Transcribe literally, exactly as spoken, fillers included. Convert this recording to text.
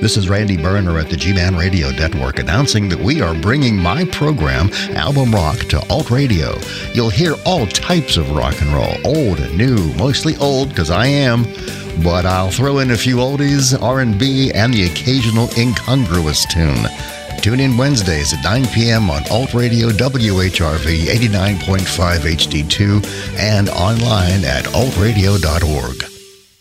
This is Randy Berner at the G-Man Radio Network announcing that we are bringing my program, Album Rock, to Alt Radio. You'll hear all types of rock and roll, old and new, mostly old because I am, but I'll throw in a few oldies, R and B, and the occasional incongruous tune. Tune in Wednesdays at nine p.m. on Alt Radio W H R V eighty-nine point five H D two and online at alt radio dot org.